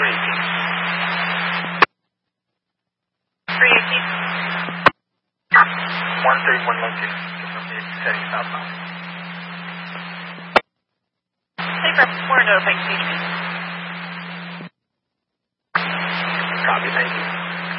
131 location. Heading southbound. Safe Rep 4 notifying station.